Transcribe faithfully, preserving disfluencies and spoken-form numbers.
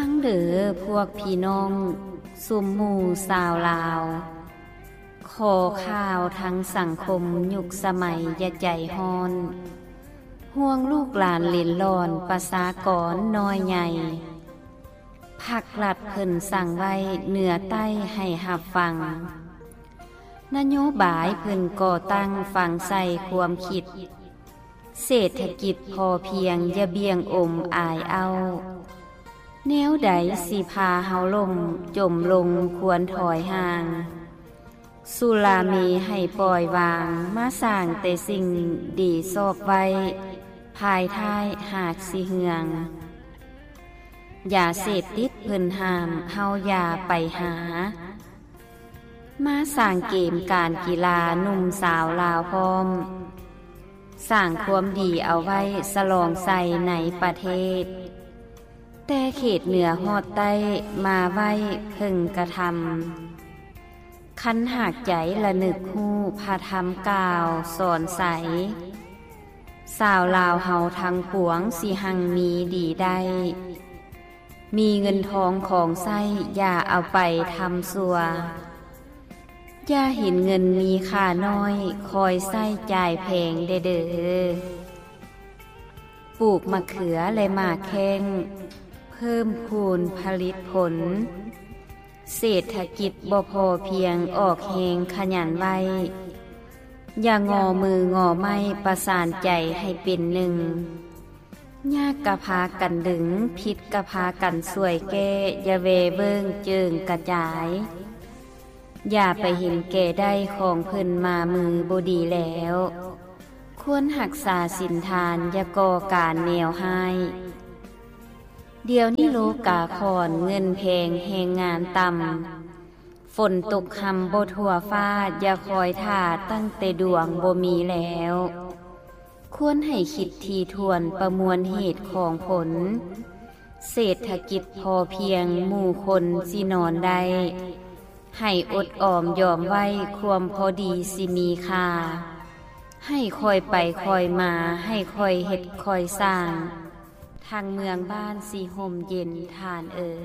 งเด้อพวกพี่น้องซุมหมู่สาวลาวขอข่าวทั้งสังคมยุคสมัยอย่าใจฮ้อนห่วงลูกหลานเล่นหลอนประสากรน้อยใหญ่ภาครัฐเพิ่นสั่งไว้เหนือใต้ให้รับฟังนโยบายเพิ่นก่อตั้งฝังใส่ความคิดเศรษฐกิจพอเพียงอย่าเบี่ยงอมอายเอาแนวใดสิพาเฮาล่มจมลงควรถอยห่างสุรามีให้ปล่อยวางมาสร้างแต่สิ่งดีซอบไว้ภายท้ายหากสิเหืองอย่าเสพติดเพิ่นห้ามเฮาอย่าไปหามาสร้างเกมการกีฬาหนุ่มสาวลาวพร้อมสร้างความดีเอาไว้สลองใส่ในประเทศแต่เขตเหนือฮอดใต้มาไว้เพิ่งกระทำคันหากใจละนึกฮู้พาธรรมกล่าวสอนใสสาวลาวเฮาทั้งปวงสิหังมีดีได้มีเงินทองของใช้อย่าเอาไปทำสัวอย่าเห็นเงินมีค่าน้อยคอยใช้จ่ายแพงเด้อเด้อปลูกมะเขือและหมากแข้งเพิ่มพูนผลิตผลเศรษฐกิจบ่พอเพียงออกแหงขยันไว้อย่างงอมืองอไม้ประสานใจให้เป็นหนึ่งยากกะพากันดึงผิดกะพากันสวยแก้อย่าเวเบิ่งเจิงกระจายอย่าไปเห็นแก่ได้ของเพิ่นมามือบ่ดีแล้วควรรักษาศีลทานอย่าก่อการแนวให้เดี๋ยวนี้โลกาคอนเงินแพงแหงงานต่ำฝนตกคำบ่ทั่วฟ้าอย่าคอยท่าตั้งแต่ดวงบ่มีแล้วควรให้คิดทีทวนประมวลเหตุของผลเศรษฐกิจพอเพียงหมู่คนสินอนได้ให้อดออมยอมไว้ความพอดีสิมีค่าให้คอยไปคอยมาให้คอยเฮ็ดคอยสร้างทางเมืองบ้านสีห่มเย็นทานเอ๋ย